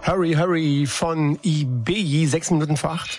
Hurry, Hurry von IBI, 6 Minuten vor 8.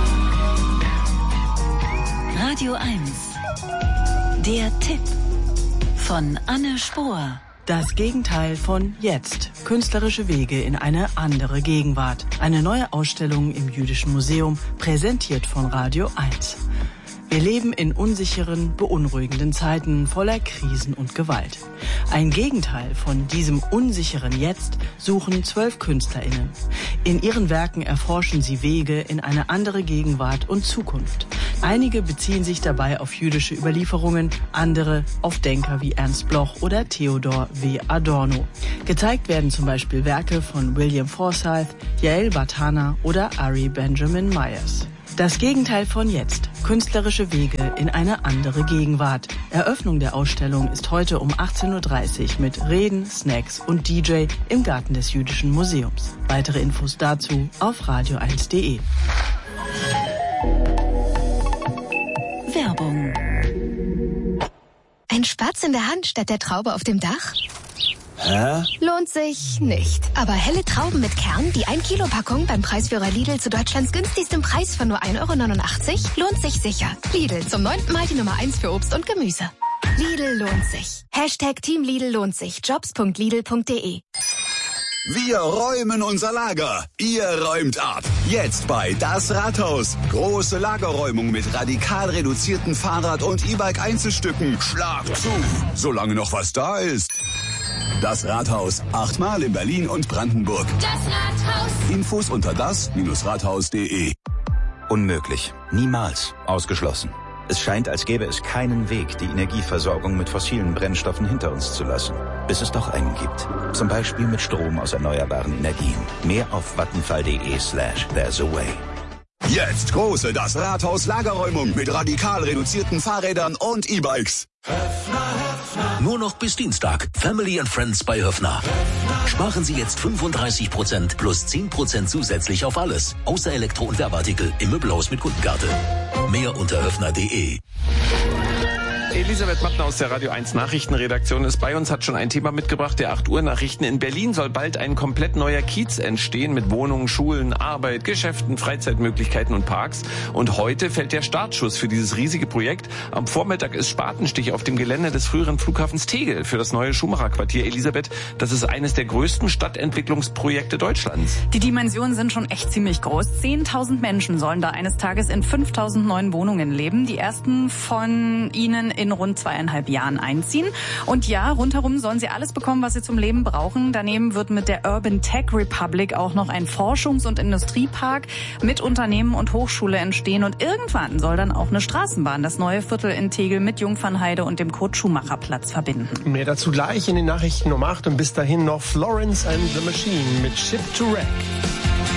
Radio 1, der Tipp von Anne Spohr. Das Gegenteil von jetzt. Künstlerische Wege in eine andere Gegenwart. Eine neue Ausstellung im Jüdischen Museum, präsentiert von Radio 1. Wir leben in unsicheren, beunruhigenden Zeiten voller Krisen und Gewalt. Ein Gegenteil von diesem unsicheren Jetzt suchen 12 KünstlerInnen. In ihren Werken erforschen sie Wege in eine andere Gegenwart und Zukunft. Einige beziehen sich dabei auf jüdische Überlieferungen, andere auf Denker wie Ernst Bloch oder Theodor W. Adorno. Gezeigt werden zum Beispiel Werke von William Forsythe, Yael Bartana oder Ari Benjamin Myers. Das Gegenteil von jetzt. Künstlerische Wege in eine andere Gegenwart. Eröffnung der Ausstellung ist heute um 18.30 Uhr mit Reden, Snacks und DJ im Garten des Jüdischen Museums. Weitere Infos dazu auf radio1.de. Werbung. Ein Spatz in der Hand statt der Traube auf dem Dach? Hä? Lohnt sich nicht. Aber helle Trauben mit Kern, die 1-Kilo-Packung beim Preisführer Lidl zu Deutschlands günstigstem Preis von nur 1,89 € lohnt sich sicher. Lidl, zum 9. Mal die Nummer 1 für Obst und Gemüse. Lidl lohnt sich. #Team Lidl lohnt sich. Jobs.lidl.de. Wir räumen unser Lager. Ihr räumt ab. Jetzt bei Das Rathaus. Große Lagerräumung mit radikal reduzierten Fahrrad- und E-Bike-Einzelstücken. Schlag zu, solange noch was da ist. Das Rathaus. 8-mal in Berlin und Brandenburg. Das Rathaus. Infos unter das-rathaus.de. Unmöglich. Niemals. Ausgeschlossen. Es scheint, als gäbe es keinen Weg, die Energieversorgung mit fossilen Brennstoffen hinter uns zu lassen. Bis es doch einen gibt. Zum Beispiel mit Strom aus erneuerbaren Energien. Mehr auf vattenfall.de/there's a way. Jetzt große Das Rathaus Lagerräumung mit radikal reduzierten Fahrrädern und E-Bikes. Nur noch bis Dienstag. Family and Friends bei Höffner. Sparen Sie jetzt 35% plus 10% zusätzlich auf alles. Außer Elektro- und Werbeartikel im Möbelhaus mit Kundenkarte. Mehr unter höffner.de. Elisabeth Mattner aus der Radio 1 Nachrichtenredaktion ist bei uns, hat schon ein Thema mitgebracht, der 8 Uhr Nachrichten. In Berlin soll bald ein komplett neuer Kiez entstehen mit Wohnungen, Schulen, Arbeit, Geschäften, Freizeitmöglichkeiten und Parks. Und heute fällt der Startschuss für dieses riesige Projekt. Am Vormittag ist Spatenstich auf dem Gelände des früheren Flughafens Tegel für das neue Schumacher-Quartier. Elisabeth, das ist eines der größten Stadtentwicklungsprojekte Deutschlands. Die Dimensionen sind schon echt ziemlich groß. 10.000 Menschen sollen da eines Tages in 5.000 neuen Wohnungen leben. Die ersten von ihnen in rund 2,5 Jahren einziehen. Und ja, rundherum sollen sie alles bekommen, was sie zum Leben brauchen. Daneben wird mit der Urban Tech Republic auch noch ein Forschungs- und Industriepark mit Unternehmen und Hochschule entstehen. Und irgendwann soll dann auch eine Straßenbahn das neue Viertel in Tegel mit Jungfernheide und dem Kurt-Schumacher-Platz verbinden. Mehr dazu gleich in den Nachrichten um 8 und bis dahin noch Florence and the Machine mit Ship to Wreck.